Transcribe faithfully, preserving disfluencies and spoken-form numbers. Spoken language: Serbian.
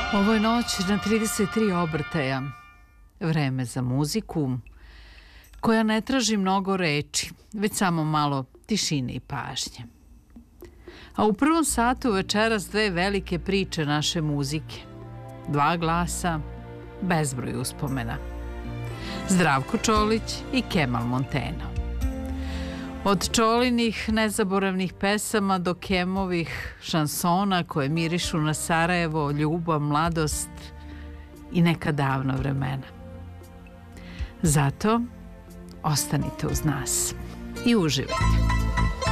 Ovo je noć na trideset tri obrtaja. Vreme za muziku koja ne traži mnogo reči, već samo malo tišine i pažnje. A u prvom satu večeras dve velike priče naše muzike. Dva glasa, bezbroj uspomena. Zdravko Čolić i Kemal Monteno. Od Čolinih nezaboravnih pesama do Kemovih šansona koje mirišu na Sarajevo, ljubav, mladost i neka davna vremena. Zato ostanite uz nas i uživajte.